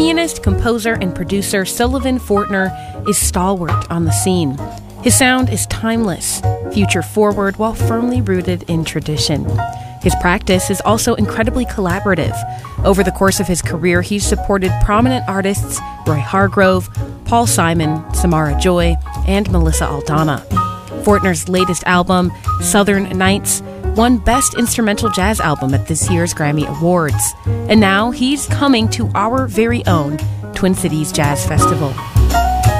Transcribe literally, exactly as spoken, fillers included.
pianist, composer, and producer Sullivan Fortner is stalwart on the scene. His sound is timeless, future-forward, while firmly rooted in tradition. His practice is also incredibly collaborative. Over the course of his career, he's supported prominent artists Roy Hargrove, Paul Simon, Samara Joy, and Melissa Aldana. Fortner's latest album, Southern Nights, won Best Instrumental Jazz Album at this year's Grammy Awards. And now he's coming to our very own Twin Cities Jazz Festival.